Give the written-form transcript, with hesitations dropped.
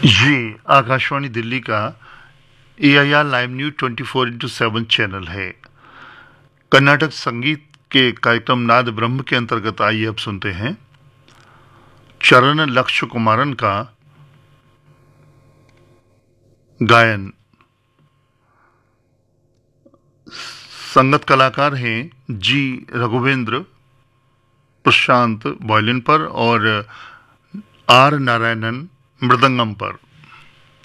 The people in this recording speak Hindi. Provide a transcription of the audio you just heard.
ये आकाशवाणी दिल्ली का AIR live news 24x7 channel है। कर्नाटक संगीत के कार्यक्रम नाद ब्रह्म के अंतर्गत आइए अब सुनते हैं चरण लक्ष्य कुमारन का गायन। संगत कलाकार हैं जी रघुवेंद्र प्रशांत वायलिन पर और आर नारायणन मृदंगम पर।